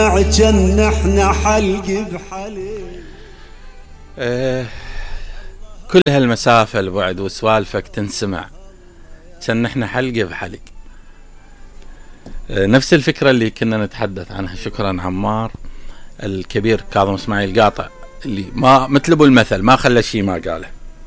كنا احنا حلق بحلق. كل هالمسافة البعد وسوالفك تنسمع، كنا احنا حلق بحلق. نفس الفكرة اللي كنا نتحدث عنها. شكرا عمار الكبير كاظم اسماعيل قاطع، اللي ما مثل ابو المثل ما خلى شيء ما قاله.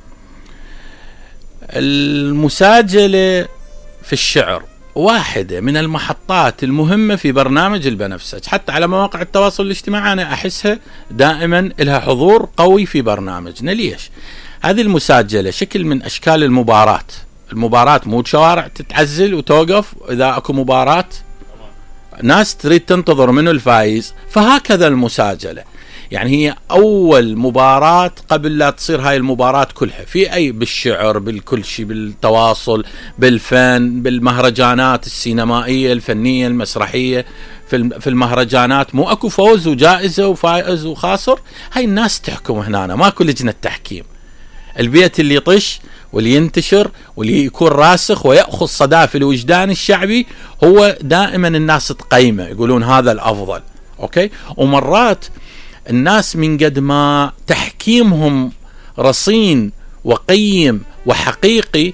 المساجلة في الشعر واحدة من المحطات المهمة في برنامج البنفسج، حتى على مواقع التواصل الاجتماعي أنا أحسها دائما لها حضور قوي في برنامجنا. ليش؟ هذه المساجلة شكل من أشكال المباراة. المباراة مو شوارع تتعزل وتوقف، إذا أكو مباراة ناس تريد تنتظر منه الفايز، فهكذا المساجلة. يعني هي أول مباراة قبل لا تصير هاي المباراة كلها في أي، بالشعر، بالكل شيء، بالتواصل، بالفن، بالمهرجانات السينمائية الفنية المسرحية. في المهرجانات مو أكو فوز وجائزة وفائز وخاسر، هاي الناس تحكم هنا، ماكو لجنة تحكيم. البيت اللي يطش واللي ينتشر واللي يكون راسخ ويأخذ صدى في الوجدان الشعبي هو دائما الناس تقيمه، يقولون هذا الأفضل. أوكي؟ ومرات الناس من قد ما تحكيمهم رصين وقيم وحقيقي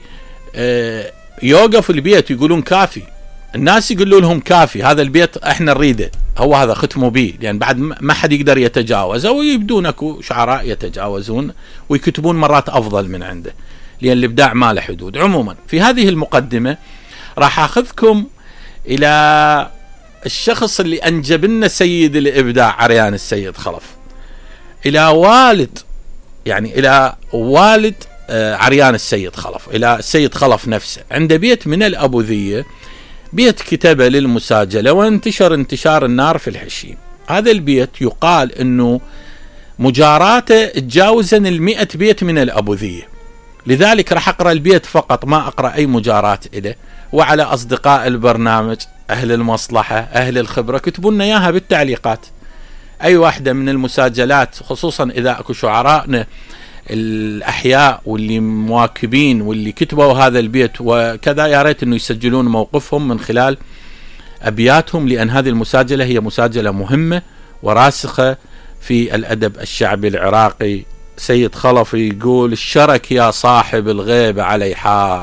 يوقف البيت يقولون كافي. الناس يقولوا لهم كافي، هذا البيت احنا نريده، هو هذا ختموا به، لأن بعد ما حد يقدر يتجاوزه، ويبدون اكو شعراء يتجاوزون ويكتبون مرات أفضل من عنده، لأن الإبداع ما له حدود. عموما في هذه المقدمة راح أخذكم إلى الشخص اللي أنجب لنا سيد الإبداع عريان السيد خلف، إلى والد، يعني إلى والد عريان السيد خلف، إلى السيد خلف نفسه. عنده بيت من الأبوذية، بيت كتبه للمساجلة وانتشر انتشار النار في الحشيم. هذا البيت يقال أنه مجاراته تجاوزا 100 بيت من الأبوذية، لذلك راح أقرأ البيت فقط، ما أقرأ أي مجارات إليه. وعلى أصدقاء البرنامج، أهل المصلحة، أهل الخبرة، كتبوا لنا إياها بالتعليقات. أي واحدة من المساجلات، خصوصا إذا أكو شعراءنا الأحياء واللي مواكبين واللي كتبوا هذا البيت وكذا، يا ريت إنه يسجلون موقفهم من خلال أبياتهم، لأن هذه المساجلة هي مساجلة مهمة وراسخة في الأدب الشعبي العراقي. سيد خلف يقول: الشرك يا صاحب الغيب علي حال.